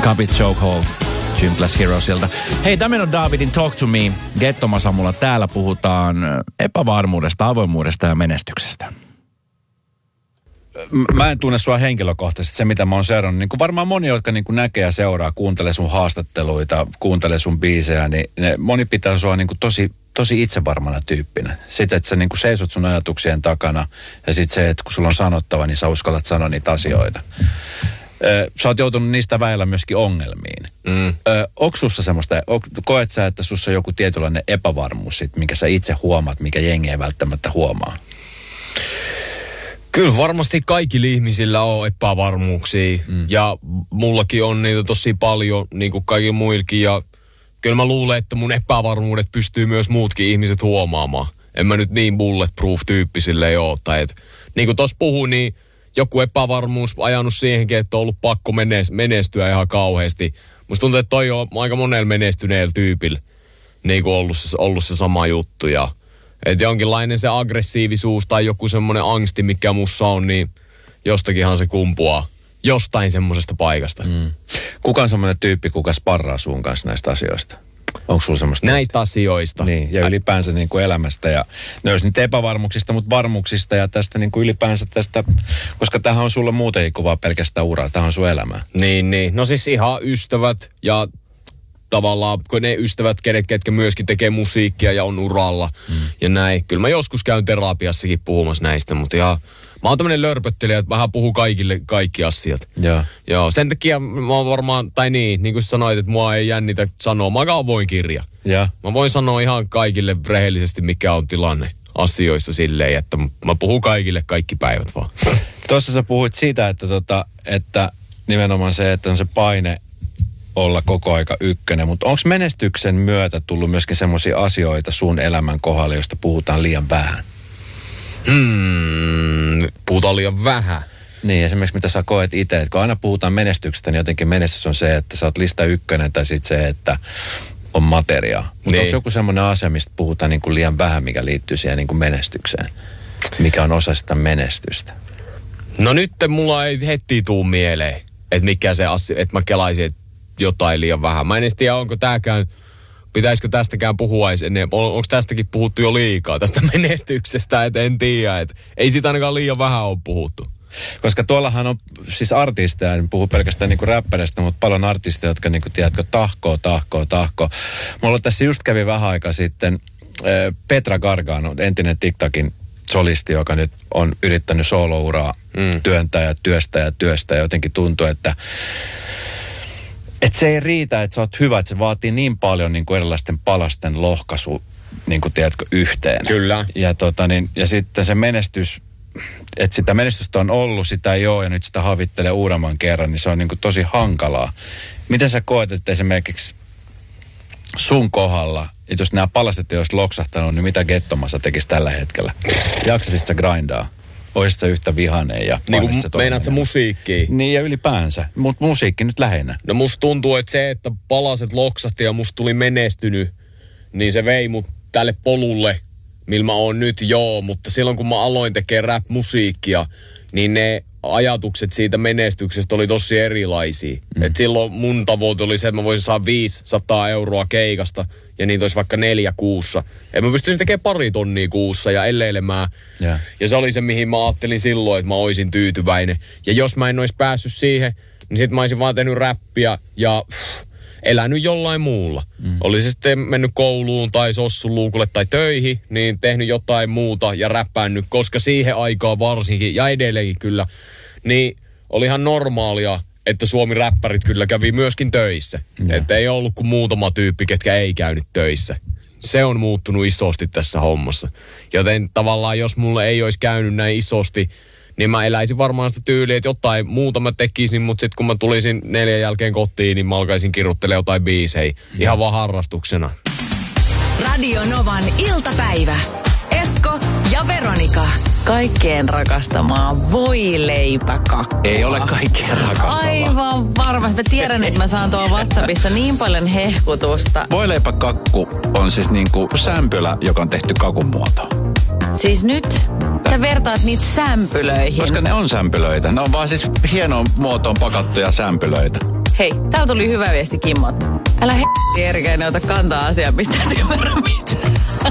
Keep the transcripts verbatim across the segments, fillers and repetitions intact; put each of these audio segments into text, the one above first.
Cupid Chokehold, Gymkless Heroesilta. Hei, tämä on Davidin Talk to Me. Gettomasamulla täällä puhutaan epävarmuudesta, avoimuudesta ja menestyksestä. Mä en tunne sua henkilökohtaisesti, se mitä mä oon seurannut. Niin kuin varmaan moni, jotka niin kuin näkee ja seuraa, kuuntelee sun haastatteluita, kuuntelee sun biisejä, niin ne, moni pitää sua niin kuin tosi, tosi itsevarmana tyyppinä. Sitten, että sä niin kuin seisot sun ajatuksien takana ja sitten se, että kun sulla on sanottava, niin sä uskallat sanoa niitä asioita. Sä oot joutunut niistä väillä myöskin ongelmiin. Mm. Onko sussa semmoista, koet sä, että sussa on joku tietynlainen epävarmuus, sit, minkä sä itse huomaat, mikä jengi ei välttämättä huomaa? Kyllä varmasti kaikilla ihmisillä on epävarmuuksia mm. ja mullakin on niitä tosi paljon, niin kuin kaikilla muillakin. Ja kyllä mä luulen, että mun epävarmuudet pystyy myös muutkin ihmiset huomaamaan. En mä nyt niin bulletproof-tyyppi silleen ole. Tai et, niin kuin tossa puhuin, niin joku epävarmuus ajanut siihenkin, että on ollut pakko menestyä ihan kauheasti. Musta tuntuu, että toi on aika monella menestyneellä tyypillä niin kuin ollut, se, ollut se sama juttu. Ja että jonkinlainen se aggressiivisuus tai joku semmoinen angsti, mikä mussa on, niin jostakinhan se kumpuaa. Jostain semmoisesta paikasta. Mm. Kuka on semmoinen tyyppi, kuka sparraa sun kanssa näistä asioista? Onko sulla semmoista? Näistä asioista. Niin, ja ylipäänsä niin kuin elämästä ja ne olisi nyt epävarmuuksista, mutta varmuuksista ja tästä niin kuin ylipäänsä tästä, koska tämähän on sulla muutenkin kuvaa pelkästään uraa, tämähän on sun elämää. Niin, niin. No siis ihan ystävät ja tavallaan kun ne ystävät, kenet, ketkä myöskin tekee musiikkia ja on uralla mm. ja näin. Kyllä mä joskus käyn terapiassakin puhumassa näistä, mutta ihan mä oon tämmönen lörpöttelijä, että vähän puhuu kaikille kaikki asiat. Joo. Joo, sen takia mä oon varmaan, tai niin, niin kuin sanoit, että mua ei jännitä sanoa. Mä oon avoin kirja. Ja. Mä voin sanoa ihan kaikille rehellisesti, mikä on tilanne asioissa silleen, että mä puhun kaikille kaikki päivät vaan. Tuossa sä puhuit siitä, että, tota, että nimenomaan se, että on se paine olla koko aika ykkönen, mutta onko menestyksen myötä tullut myöskin semmoisia asioita sun elämän kohdalla, joista puhutaan liian vähän? Hmm, puhutaan liian vähän. Niin, esimerkiksi mitä sä koet itse, että kun aina puhutaan menestyksestä, niin jotenkin menestys on se, että sä oot lista ykkönen tai sitten se, että on materiaa. Mutta niin. Onko joku semmoinen asia, mistä puhutaan niin kuin liian vähän, mikä liittyy siihen niin kuin menestykseen? Mikä on osa sitä menestystä? No nyt mulla ei heti tuu mieleen, että mikä se asia, että mä kelaisin, että jotain liian vähän. Mä en edes tiedä, onko tääkään, pitäisikö tästäkään puhua ennen, on, onko tästäkin puhuttu jo liikaa, tästä menestyksestä, että en tiedä, että ei sitä ainakaan liian vähän ole puhuttu. Koska tuollahan on siis artisteja, en puhu pelkästään niinku räppäreistä, mutta paljon artisteja, jotka niinku, tiedätkö, tahkoo, tahkoo, tahkoo. Mulla tässä just kävi vähän aika sitten Petra Gargano, entinen TikTokin solisti, joka nyt on yrittänyt soolouraa mm. työntää ja työstä ja työstä ja jotenkin tuntuu, että että se ei riitä, että sä oot hyvä, että se vaatii niin paljon niin kuin erilaisten palasten lohkaisu, niin kuin tiedätkö, yhteen. Kyllä. Ja, tota, niin, ja sitten se menestys, että sitä menestystä on ollut, sitä ei ole ja nyt sitä havittelee uudemman kerran, niin se on niin kuin tosi hankalaa. Miten sä koet, että esimerkiksi sun kohdalla, että jos nämä palastet ei olisi loksahtanut, niin mitä Gettomassa tekisi tällä hetkellä? Jaksasit sä grindaa? Oisit sä yhtä vihainen ja niin kuin meinaat sä musiikkia? Niin ja ylipäänsä, mutta musiikki nyt lähinnä. No musta tuntuu, että se, että palaset loksahti ja musta tuli menestynyt, niin se vei mut tälle polulle, millä mä oon nyt, joo. Mutta silloin kun mä aloin tekemään rap-musiikkia, niin ne ajatukset siitä menestyksestä oli tosi erilaisia. Mm. Et silloin mun tavoite oli se, että mä voisin saada viisisataa euroa keikasta ja niitä olisi vaikka neljä kuussa. Ja mä pystyisin tekemään pari tonnia kuussa ja elleilemään. Yeah. Ja se oli se, mihin mä ajattelin silloin, että mä oisin tyytyväinen. Ja jos mä en olisi päässyt siihen, niin sit mä olisin vaan tehnyt räppiä ja pff, elänyt jollain muulla. Mm. Oli se sitten mennyt kouluun tai sossun luukulle tai töihin, niin tehnyt jotain muuta ja räppäännyt, koska siihen aikaan varsinkin, ja edelleenkin kyllä, niin oli ihan normaalia, että Suomi-räppärit kyllä kävi myöskin töissä. Mm. Että ei ollut kuin muutama tyyppi, ketkä ei käynyt töissä. Se on muuttunut isosti tässä hommassa. Joten tavallaan, jos mulle ei olisi käynyt näin isosti, niin mä eläisin varmaan sitä tyyliä, että jotain muuta mä tekisin, mutta sitten kun mä tulisin neljän jälkeen kotiin, niin mä alkaisin kirjoittelemaan jotain biisejä. Ihan vaan harrastuksena. Radio Novan iltapäivä. Esko ja Veronika. Kaikkeen rakastamaa voileipäkakku. Ei ole kaikkeen rakastamaa. Aivan varmasti. Mä tiedän, että mä saan tuolla WhatsAppissa niin paljon hehkutusta. Voileipäkakku on siis niinku sämpylä, joka on tehty kakun muotoon. Siis nyt sä vertaat niitä sämpylöihin. Koska ne on sämpylöitä. Ne on vaan siis hienoon muotoon pakattuja sämpylöitä. Hei, täällä tuli hyvä viesti Kimmolta. Älä he***i Eerikäinen ota kantaa asiaan, mistä et ymmärrä mitään.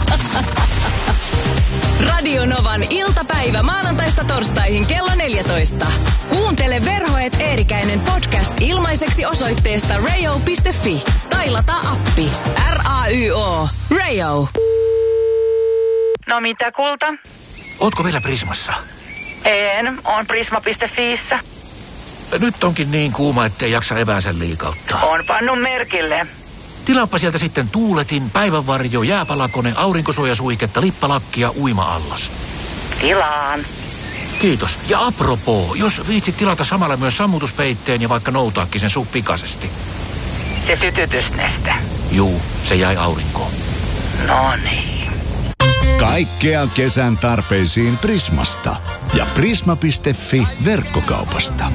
Radio Novan iltapäivä maanantaista torstaihin kello neljätoista. Kuuntele Verho et Eerikäinen podcast ilmaiseksi osoitteesta rayo piste fi tai lataa appi. R A Y O. Rayo. No mitä kulta? Ootko vielä Prismassa? En, on prisma piste fiissä. Nyt onkin niin kuuma, ettei jaksa eväänsä liikauttaa. On pannut merkille. Tilaappa sieltä sitten tuuletin, päivänvarjo, jääpalakone, aurinkosuojasuihketta, lippalakkia, uima-allas. Tilaan. Kiitos. Ja apropoo, jos viitsit tilata samalla myös sammutuspeitteen ja vaikka noutaakin sen suh pikaisesti. Se sytytysneste. Juu, se jäi aurinkoon. No niin. Kaikkea kesän tarpeisiin Prismasta ja prisma piste fi verkkokaupasta.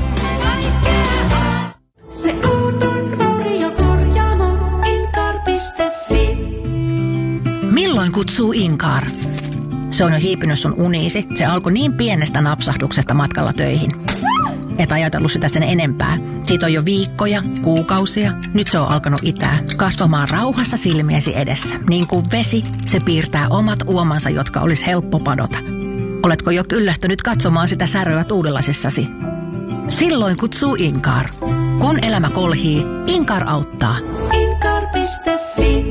Se auton korjaamo Incar piste fi. Milloin kutsuu Incar? Se on jo hiipinyt sun uniisi. Se alkoi niin pienestä napsahduksesta matkalla töihin. Et ajatellut sitä sen enempää. Siitä on jo viikkoja, kuukausia. Nyt se on alkanut itää, kasvamaan rauhassa silmiesi edessä. Niin kuin vesi, se piirtää omat uomansa, jotka olisi helppo padota. Oletko jo kyllästynyt katsomaan sitä säröä tuulilasissasi? Silloin kutsuu Incar. Kun elämä kolhii, Incar auttaa. Incar piste fi.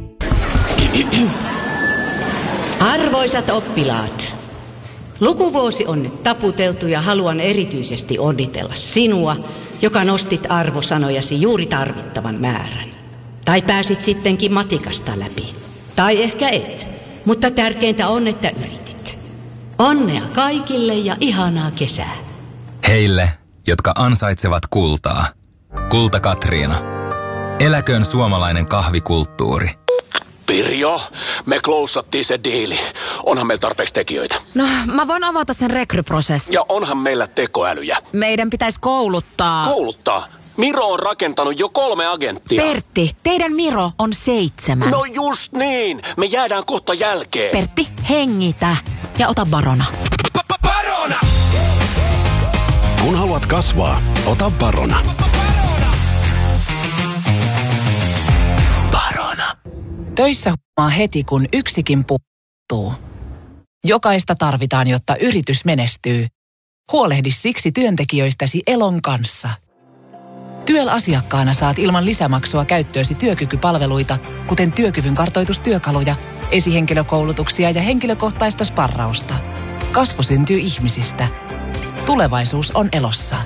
Arvoisat oppilaat, lukuvuosi on nyt taputeltu ja haluan erityisesti onnitella sinua, joka nostit arvosanojasi juuri tarvittavan määrän. Tai pääsit sittenkin matikasta läpi. Tai ehkä et, mutta tärkeintä on, että yritit. Onnea kaikille ja ihanaa kesää. Heille, jotka ansaitsevat kultaa. Kulta Katriina. Eläköön suomalainen kahvikulttuuri. Pirjo, me klousattiin se diili. Onhan meillä tarpeeksi tekijöitä. No, mä voin avata sen rekryprosessin. Ja onhan meillä tekoälyjä. Meidän pitäisi kouluttaa. Kouluttaa? Miro on rakentanut jo kolme agenttia. Pertti, teidän Miro on seitsemän. No just niin, me jäädään kohta jälkeen. Pertti, hengitä ja ota Barona. Barona! Kun haluat kasvaa, ota Barona. Barona. Töissä huomaa heti, kun yksikin puuttuu. Jokaista tarvitaan, jotta yritys menestyy. Huolehdi siksi työntekijöistäsi Elon kanssa. T Y E L-asiakkaana saat ilman lisämaksua käyttöösi työkykypalveluita, kuten työkyvyn kartoitustyökaluja, esihenkilökoulutuksia ja henkilökohtaista sparrausta. Kasvu syntyy ihmisistä. Tulevaisuus on Elossa.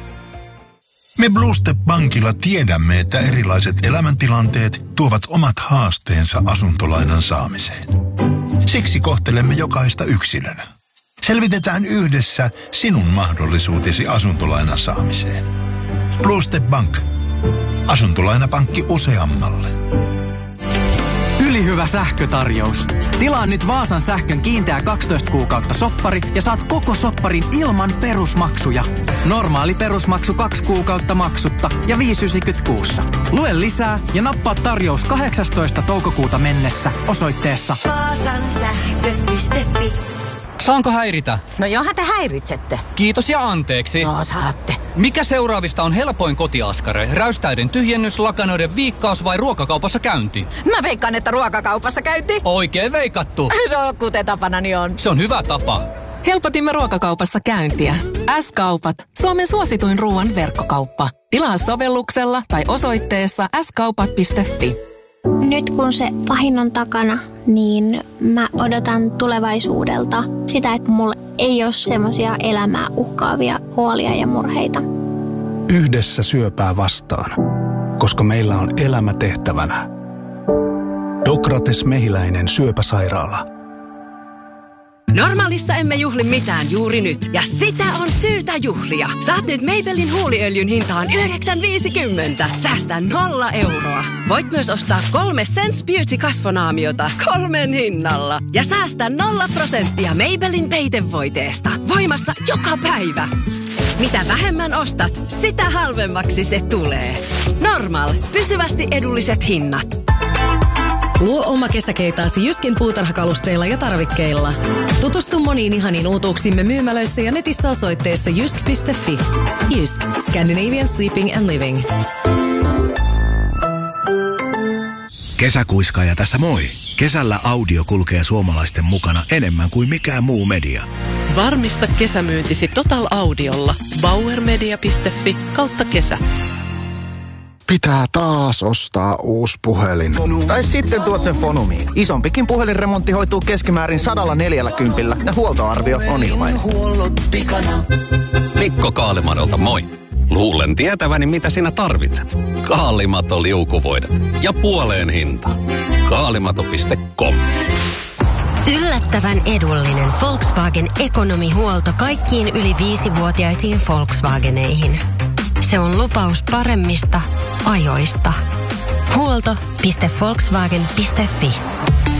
Me Blue Step Bankilla tiedämme, että erilaiset elämäntilanteet tuovat omat haasteensa asuntolainan saamiseen. Siksi kohtelemme jokaista yksilönä. Selvitetään yhdessä sinun mahdollisuutesi asuntolainan saamiseen. Blue Step Bank. Asuntolainapankki useammalle. Ylihyvä sähkötarjous. Tilaa nyt Vaasan sähkön kiinteä kaksitoista kuukautta soppari ja saat koko sopparin ilman perusmaksuja. Normaali perusmaksu kaksi kuukautta maksutta ja viisi yhdeksänkymmentä kuussa. Lue lisää ja nappaa tarjous kahdeksastoista toukokuuta mennessä osoitteessa Vaasan sähkö piste fi. Saanko häiritä? No johan te häiritsette. Kiitos ja anteeksi. No saatte. Mikä seuraavista on helpoin kotiaskare? Räystäiden tyhjennys, lakanoiden viikkaus vai ruokakaupassa käynti? Mä veikkaan, että ruokakaupassa käynti. Oikein veikattu. No kuten tapanani on. Se on hyvä tapa. Helpotimme ruokakaupassa käyntiä. S-kaupat. Suomen suosituin ruoan verkkokauppa. Tilaa sovelluksella tai osoitteessa s kaupat piste fi. Nyt kun se pahin on takana, niin mä odotan tulevaisuudelta sitä, että mulla ei ole semmoisia elämää uhkaavia huolia ja murheita. Yhdessä syöpää vastaan, koska meillä on elämä tehtävänä. Dokrates Mehiläinen syöpäsairaala. Normaalissa emme juhli mitään juuri nyt, ja sitä on syytä juhlia. Saat nyt Maybellin huuliöljyn hintaan yhdeksän viisikymmentä. Säästää nolla euroa. Voit myös ostaa kolme Sense Beauty kasvonaamiota kolmen hinnalla. Ja säästää nolla prosenttia Maybellin peitevoiteesta. Voimassa joka päivä. Mitä vähemmän ostat, sitä halvemmaksi se tulee. Normal. Pysyvästi edulliset hinnat. Luo oma kesäkeitaasi Jyskin puutarhakalusteilla ja tarvikkeilla. Tutustu moniin ihaniin uutuuksimme myymälöissä ja netissä osoitteessa jysk piste fi. Jysk. Scandinavian Sleeping and Living. Kesäkuiskaaja tässä moi. Kesällä audio kulkee suomalaisten mukana enemmän kuin mikään muu media. Varmista kesämyyntisi Total Audiolla. bauermedia piste fi kautta kesä. Pitää taas ostaa uusi puhelin. Tai sitten tuot sen Fonumiin. Isompikin puhelinremontti hoituu keskimäärin sadalla neljälläkympillä ja huoltoarvio on ilmainen. Mikko Kaalimadolta moi. Luulen tietäväni mitä sinä tarvitset. Kaalimato liukuvoide ja puoleen hinta. Kaalimato piste com. Yllättävän edullinen Volkswagen ekonomihuolto kaikkiin yli viisivuotiaisiin Volkswageneihin. Se on lupaus paremmista ajoista. Huolto piste volkswagen piste fi.